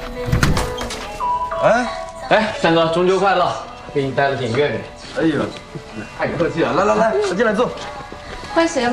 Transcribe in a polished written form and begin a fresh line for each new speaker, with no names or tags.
哎，三哥，中秋快乐！给你带了点月饼。
哎呦，太客气了，来，进来坐。
换谁？